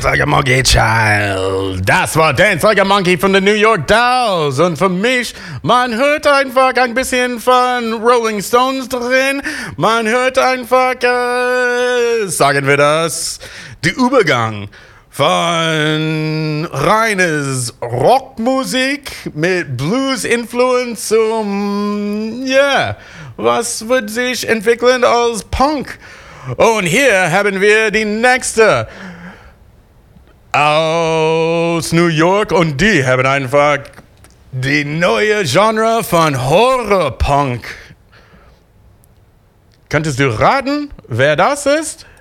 Like a Monkey Child. Das war Dance Like a Monkey von den New York Dolls. Und für mich, man hört einfach ein bisschen von Rolling Stones drin. Man hört einfach, sagen wir das, der Übergang von reines Rockmusik mit Blues-Influence zum, was wird sich entwickeln als Punk. Und hier haben wir die nächste aus New York und die haben einfach die neue Genre von Horrorpunk. Könntest du raten, wer das ist?